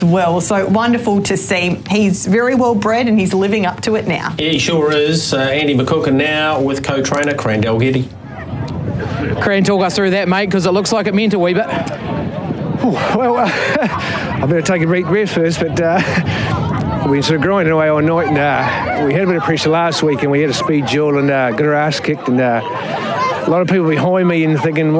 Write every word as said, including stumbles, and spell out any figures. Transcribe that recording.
Well, so wonderful to see. He's very well bred and he's living up to it now. Yeah, he sure is. Uh, Andy McCook now with co-trainer Crandell Getty. Cran, talk us through that, mate, because it looks like it meant a wee bit. Ooh, well, uh, I better take a deep breath first, but uh, we sort of grinding away all night, and uh, we had a bit of pressure last week, and we had a speed duel and uh, got our ass kicked, and uh, a lot of people behind me and thinking,